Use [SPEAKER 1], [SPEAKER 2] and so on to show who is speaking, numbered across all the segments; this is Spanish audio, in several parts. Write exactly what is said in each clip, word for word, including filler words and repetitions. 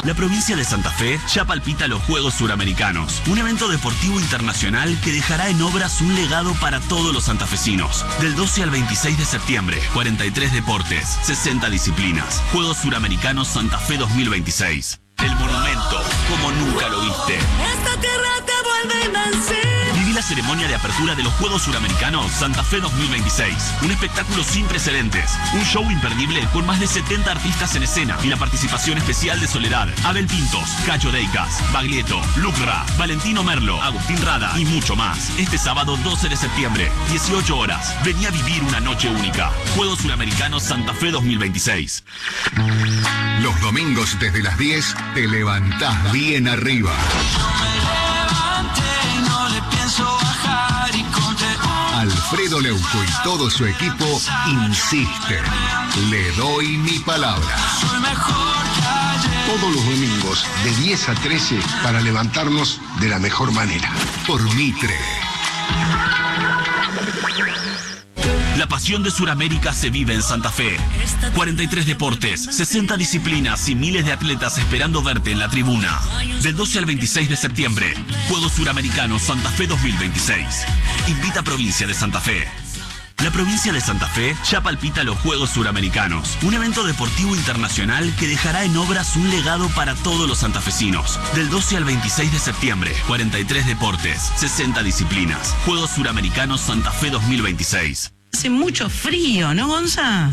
[SPEAKER 1] La provincia de Santa Fe ya palpita los Juegos Suramericanos, un evento deportivo internacional que dejará en obras un legado para todos los santafesinos. Del doce al veintiséis de septiembre, cuarenta y tres deportes, sesenta disciplinas. Juegos Suramericanos Santa Fe dos mil veintiséis. El monumento, como nunca lo viste.
[SPEAKER 2] Esta tierra te vuelve invencible.
[SPEAKER 1] Viví la ceremonia de apertura de los Juegos Suramericanos Santa Fe dos mil veintiséis. Un espectáculo sin precedentes. Un show imperdible con más de setenta artistas en escena y la participación especial de Soledad, Abel Pintos, Cacho Deicas, Baglietto, Lucra, Valentino Merlo, Agustín Rada y mucho más. Este sábado doce de septiembre, dieciocho horas. Vení a vivir una noche única. Juegos Suramericanos Santa Fe dos mil veintiséis.
[SPEAKER 3] Los domingos desde las diez te levantás bien arriba. Alfredo Leuco y todo su equipo insisten. Le doy mi palabra.
[SPEAKER 4] Todos los domingos de diez a trece para levantarnos de la mejor manera.
[SPEAKER 3] Por Mitre.
[SPEAKER 1] La pasión de Sudamérica se vive en Santa Fe. cuarenta y tres deportes, sesenta disciplinas y miles de atletas esperando verte en la tribuna. Del doce al veintiséis de septiembre, Juegos Suramericanos Santa Fe dos mil veintiséis. Invita a Provincia de Santa Fe. La provincia de Santa Fe ya palpita los Juegos Suramericanos, un evento deportivo internacional que dejará en obras un legado para todos los santafesinos. Del doce al veintiséis de septiembre, cuarenta y tres deportes, sesenta disciplinas. Juegos Suramericanos Santa Fe dos mil veintiséis.
[SPEAKER 5] Hace mucho frío, ¿no, Gonza?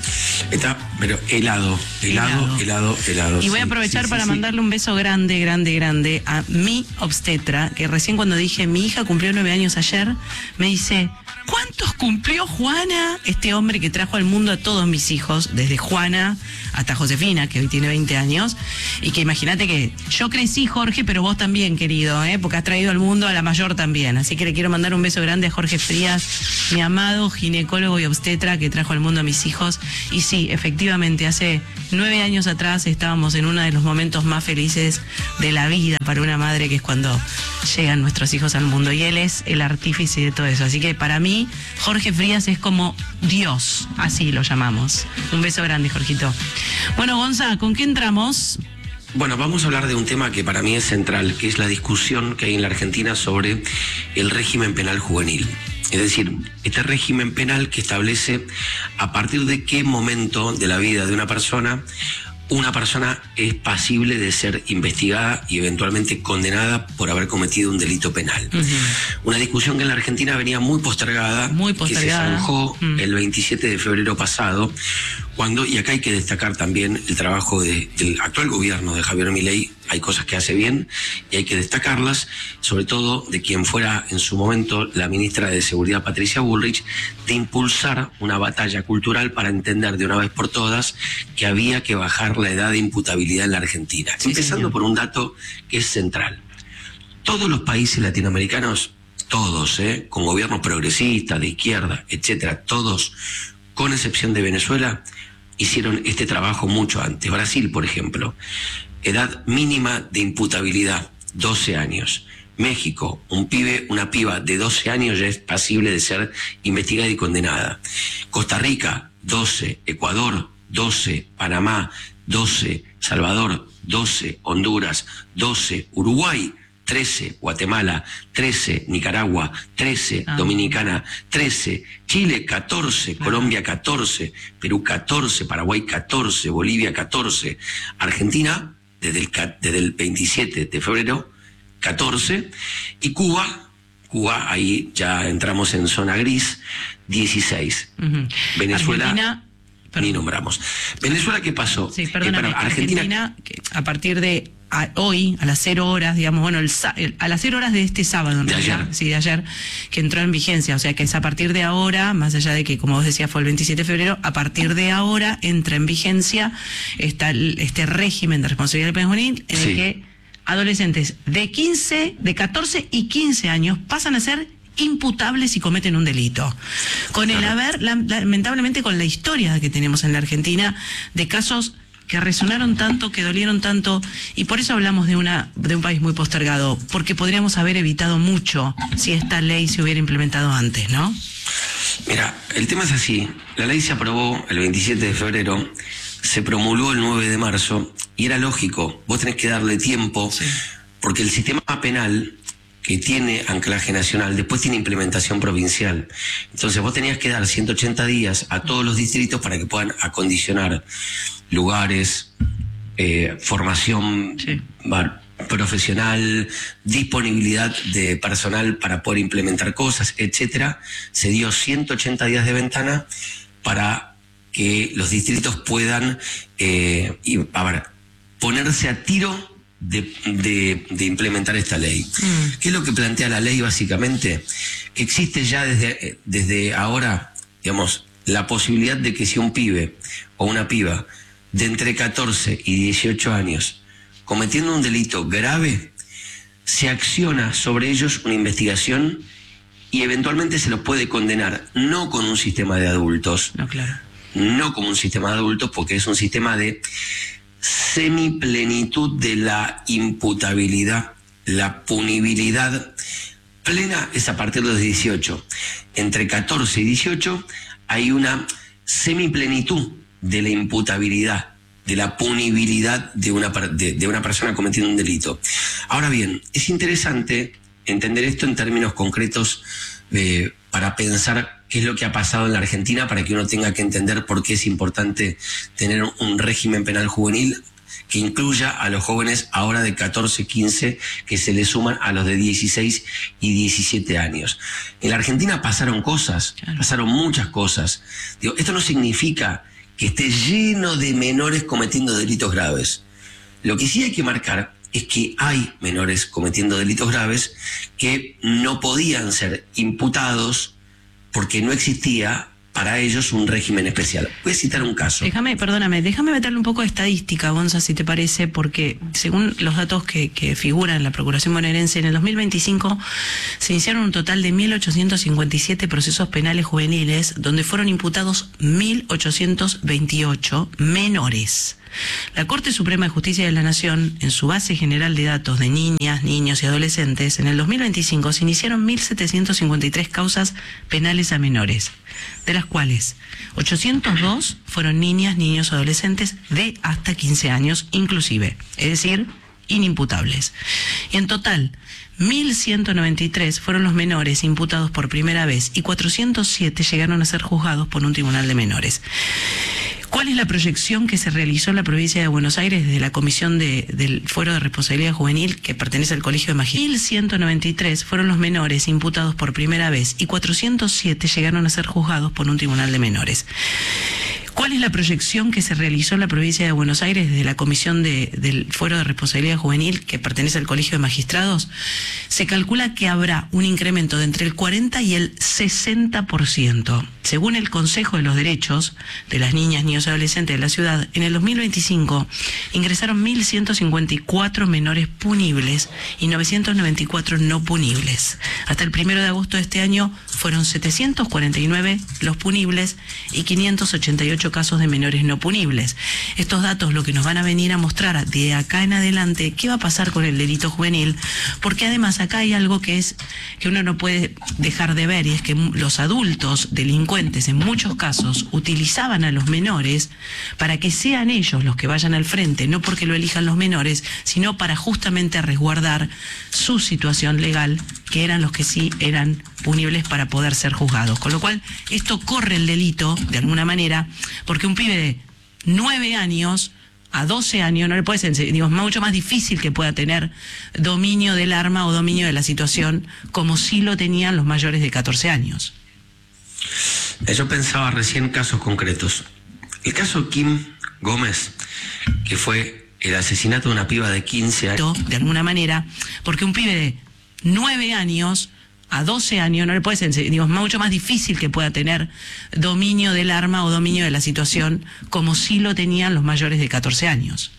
[SPEAKER 6] Está, pero helado, helado, helado, helado. helado
[SPEAKER 5] y voy
[SPEAKER 6] sí,
[SPEAKER 5] a aprovechar
[SPEAKER 6] sí,
[SPEAKER 5] para
[SPEAKER 6] sí,
[SPEAKER 5] mandarle un beso grande, grande, grande a mi obstetra, que recién cuando dije mi hija cumplió nueve años ayer, me dice, ¿cuántos cumplió Juana? Este hombre que trajo al mundo a todos mis hijos, desde Juana hasta Josefina, que hoy tiene veinte años, y que imagínate que yo crecí, Jorge, pero vos también, querido, ¿eh? Porque has traído al mundo a la mayor también. Así que le quiero mandar un beso grande a Jorge Frías, mi amado ginecólogo y obstetra que trajo al mundo a mis hijos. Y sí, efectivamente, hace nueve años atrás estábamos en uno de los momentos más felices de la vida para una madre, que es cuando llegan nuestros hijos al mundo. Y él es el artífice de todo eso. Así que para mí, Jorge Frías es como Dios, así lo llamamos. Un beso grande, Jorgito. Bueno, Gonza, ¿con qué entramos?
[SPEAKER 6] Bueno, vamos a hablar de un tema que para mí es central, que es la discusión que hay en la Argentina sobre el régimen penal juvenil. Es decir, este régimen penal que establece a partir de qué momento de la vida de una persona una persona es pasible de ser investigada y eventualmente condenada por haber cometido un delito penal. Uh-huh. Una discusión que en la Argentina venía muy postergada,
[SPEAKER 5] muy postergada.
[SPEAKER 6] que se zanjó uh-huh. el veintisiete de febrero pasado, cuando, y acá hay que destacar también el trabajo de, del actual gobierno de Javier Milei. Hay cosas que hace bien y hay que destacarlas, sobre todo de quien fuera en su momento la ministra de Seguridad, Patricia Bullrich, de impulsar una batalla cultural para entender de una vez por todas que había que bajar la edad de imputabilidad en la Argentina. Sí, Empezando señor. por un dato que es central. Todos los países latinoamericanos, todos, ¿eh? con gobiernos progresistas, de izquierda, etcétera, todos, con excepción de Venezuela, hicieron este trabajo mucho antes. Brasil, por ejemplo, edad mínima de imputabilidad, doce años. México, un pibe, una piba de doce años ya es pasible de ser investigada y condenada. Costa Rica, doce. Ecuador, doce. Panamá, doce. Salvador, doce. Honduras, doce. Uruguay, trece. Guatemala, trece. Nicaragua, trece. Ah. Dominicana, trece. Chile, catorce. Ah. Colombia, catorce. Perú, catorce. Paraguay, catorce. Bolivia, catorce. Argentina, desde el, desde el veintisiete de febrero, catorce. Y Cuba, Cuba, ahí ya entramos en zona gris, dieciséis. Uh-huh. Venezuela... Argentina... Ni nombramos. ¿Venezuela qué pasó?
[SPEAKER 5] Sí, perdóname, eh, para Argentina, Argentina que a partir de a, hoy, a las cero horas, digamos, bueno, el, el, a las cero horas de este sábado, en
[SPEAKER 6] de
[SPEAKER 5] realidad,
[SPEAKER 6] ayer.
[SPEAKER 5] sí, de ayer, que entró en vigencia, o sea que es a partir de ahora, más allá de que, como vos decías, fue el veintisiete de febrero, a partir de ahora entra en vigencia esta, este régimen de responsabilidad penal juvenil en sí. el que adolescentes de quince, de catorce y quince años pasan a ser imputables si cometen un delito. Con el haber, lamentablemente, con la historia que tenemos en la Argentina de casos que resonaron tanto, que dolieron tanto, y por eso hablamos de una de un país muy postergado, porque podríamos haber evitado mucho si esta ley se hubiera implementado antes, ¿no?
[SPEAKER 6] Mira, el tema es así. La ley se aprobó el veintisiete de febrero, se promulgó el nueve de marzo y era lógico, vos tenés que darle tiempo, sí. porque el sistema penal que tiene anclaje nacional, después tiene implementación provincial. Entonces vos tenías que dar ciento ochenta días a todos los distritos para que puedan acondicionar lugares, eh, formación sí. bar, profesional, disponibilidad de personal para poder implementar cosas, etcétera. Se dio ciento ochenta días de ventana para que los distritos puedan eh, y, a ver, ponerse a tiro de, de, de implementar esta ley. Mm. ¿Qué es lo que plantea la ley básicamente? Que existe ya desde, desde ahora, digamos, la posibilidad de que si un pibe o una piba de entre catorce y dieciocho años cometiendo un delito grave, se acciona sobre ellos una investigación y eventualmente se los puede condenar, no con un sistema de adultos,
[SPEAKER 5] no, claro.
[SPEAKER 6] no como un sistema de adultos, porque es un sistema de semiplenitud de la imputabilidad. La punibilidad plena es a partir de los dieciocho. Entre catorce y dieciocho hay una semiplenitud de la imputabilidad, de la punibilidad de una, de, de una persona cometiendo un delito. Ahora bien, es interesante entender esto en términos concretos eh, para pensar qué es lo que ha pasado en la Argentina, para que uno tenga que entender por qué es importante tener un régimen penal juvenil que incluya a los jóvenes ahora de catorce, quince, que se le suman a los de dieciséis y diecisiete años. En la Argentina pasaron cosas, claro. pasaron muchas cosas. Digo, esto no significa que esté lleno de menores cometiendo delitos graves. Lo que sí hay que marcar es que hay menores cometiendo delitos graves que no podían ser imputados porque no existía para ellos un régimen especial. Voy a citar un caso.
[SPEAKER 5] Déjame, perdóname, déjame meterle un poco de estadística, Gonza, si te parece, porque según los datos que, que figuran en la Procuración bonaerense, en el dos mil veinticinco se iniciaron un total de mil ochocientos cincuenta y siete procesos penales juveniles, donde fueron imputados mil ochocientos veintiocho menores. La Corte Suprema de Justicia de la Nación, en su base general de datos de niñas, niños y adolescentes, en el dos mil veinticinco se iniciaron mil setecientos cincuenta y tres causas penales a menores, de las cuales ochocientos dos fueron niñas, niños o adolescentes de hasta quince años inclusive, es decir, inimputables. Y en total, mil ciento noventa y tres fueron los menores imputados por primera vez y cuatrocientos siete llegaron a ser juzgados por un tribunal de menores. ¿Cuál es la proyección que se realizó en la provincia de Buenos Aires desde la Comisión de, del Fuero de Responsabilidad Juvenil que pertenece al Colegio de Magistrados? mil ciento noventa y tres fueron los menores imputados por primera vez y cuatrocientos siete llegaron a ser juzgados por un tribunal de menores. ¿Cuál es la proyección que se realizó en la provincia de Buenos Aires desde la Comisión de, del Fuero de Responsabilidad Juvenil que pertenece al Colegio de Magistrados? Se calcula que habrá un incremento de entre el cuarenta y el sesenta por ciento. Según el Consejo de los Derechos de las Niñas, Niños y Adolescentes de la ciudad, en el dos mil veinticinco ingresaron mil ciento cincuenta y cuatro menores punibles y novecientos noventa y cuatro no punibles. Hasta el primero de agosto de este año fueron setecientos cuarenta y nueve los punibles y quinientos ochenta y ocho casos de menores no punibles. Estos datos lo que nos van a venir a mostrar de acá en adelante qué va a pasar con el delito juvenil, porque además acá hay algo que es que uno no puede dejar de ver, y es que los adultos delincuentes en muchos casos utilizaban a los menores para que sean ellos los que vayan al frente, no porque lo elijan los menores, sino para justamente resguardar su situación legal, que eran los que sí eran punibles para poder ser juzgados. Con lo cual, esto corre el delito, de alguna manera, porque un pibe de nueve años a doce años no le puede ser, digo, es mucho más difícil que pueda tener dominio del arma o dominio de la situación como sí lo tenían los mayores de catorce años.
[SPEAKER 6] Yo pensaba recién casos concretos. El caso Kim Gómez, que fue el asesinato de una piba de quince años.
[SPEAKER 5] De alguna manera, porque un pibe de nueve años a doce años no le puede ser, digo, es mucho más difícil que pueda tener dominio del arma o dominio de la situación como sí lo tenían los mayores de catorce años.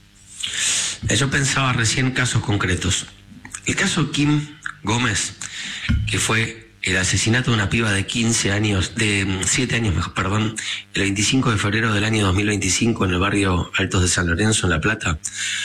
[SPEAKER 6] Yo pensaba recién casos concretos. El caso Kim Gómez, que fue el asesinato de una piba de quince años, de siete años, mejor, perdón, el veinticinco de febrero del año dos mil veinticinco en el barrio Altos de San Lorenzo, en La Plata.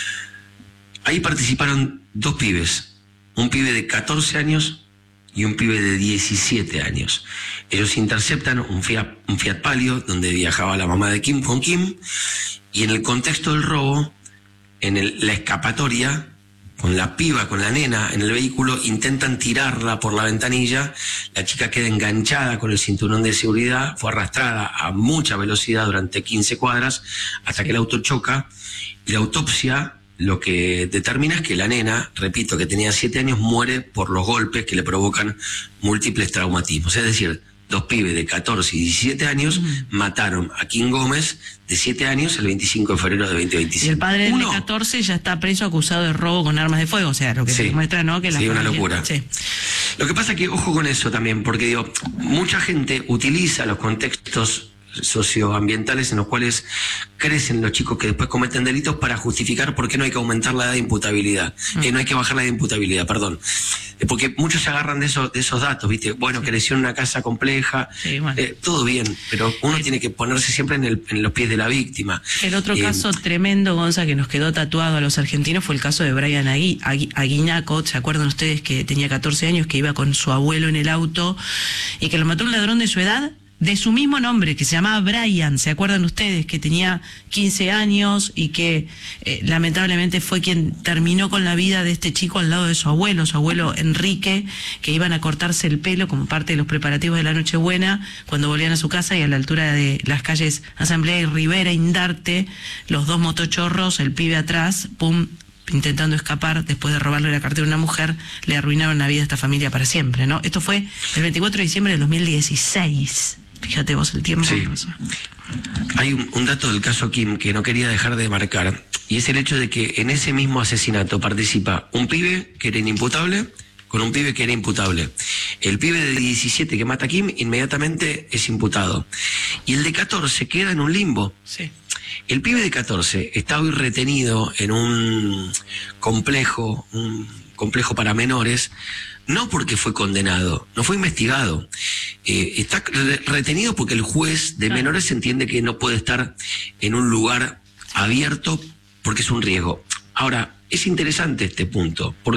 [SPEAKER 6] Ahí participaron dos pibes, un pibe de catorce años y un pibe de diecisiete años. Ellos interceptan un Fiat, un Fiat Palio donde viajaba la mamá de Kim con Kim, y en el contexto del robo en el, la escapatoria, con la piba, con la nena en el vehículo, intentan tirarla por la ventanilla, la chica queda enganchada con el cinturón de seguridad, fue arrastrada a mucha velocidad durante quince cuadras hasta que el auto choca, y la autopsia lo que determina es que la nena, repito, que tenía siete años, muere por los golpes que le provocan múltiples traumatismos. Es decir, dos pibes de catorce y diecisiete años uh-huh. mataron a Kim Gómez, de siete años, el veinticinco de febrero de veinte veinticinco.
[SPEAKER 5] Y el padre
[SPEAKER 6] Uno,
[SPEAKER 5] de catorce ya está preso acusado de robo con armas de fuego, o sea, lo que
[SPEAKER 6] sí,
[SPEAKER 5] se muestra, ¿no? Que la
[SPEAKER 6] sí,
[SPEAKER 5] familia,
[SPEAKER 6] una locura.
[SPEAKER 5] Sí.
[SPEAKER 6] Lo que pasa es que, ojo con eso también, porque digo, mucha gente utiliza los contextos socioambientales en los cuales crecen los chicos que después cometen delitos para justificar por qué no hay que aumentar la edad de imputabilidad, mm. eh, no hay que bajar la edad de imputabilidad, perdón. Eh, porque muchos se agarran de esos, de esos datos, ¿viste? Bueno, sí. creció en una casa compleja, sí, bueno. eh, todo bien, pero uno el, tiene que ponerse siempre en, el, en los pies de la víctima.
[SPEAKER 5] El otro
[SPEAKER 6] eh,
[SPEAKER 5] caso tremendo, Gonza, que nos quedó tatuado a los argentinos fue el caso de Brian Agui, Agui, Aguinaco. ¿Se acuerdan ustedes que tenía catorce años, que iba con su abuelo en el auto y que lo mató un ladrón de su edad? De su mismo nombre, que se llamaba Brian, ¿se acuerdan ustedes? Que tenía quince años y que eh, lamentablemente fue quien terminó con la vida de este chico al lado de su abuelo, su abuelo Enrique, que iban a cortarse el pelo como parte de los preparativos de la Nochebuena, cuando volvían a su casa, y a la altura de las calles Asamblea y Rivera, Indarte, los dos motochorros, el pibe atrás, pum, intentando escapar después de robarle la cartera a una mujer, le arruinaron la vida a esta familia para siempre, ¿no? Esto fue el veinticuatro de diciembre de dos mil dieciséis. Fíjate vos el tiempo.
[SPEAKER 6] Sí. Hay un, un dato del caso Kim que no quería dejar de marcar, y es el hecho de que en ese mismo asesinato participa un pibe que era inimputable con un pibe que era imputable. El pibe de diecisiete que mata a Kim inmediatamente es imputado, y el de catorce queda en un limbo.
[SPEAKER 5] Sí.
[SPEAKER 6] El pibe de catorce está hoy retenido en un complejo, un complejo para menores, no porque fue condenado, no fue investigado. Eh, está retenido porque el juez de menores entiende que no puede estar en un lugar abierto porque es un riesgo. Ahora, es interesante este punto, porque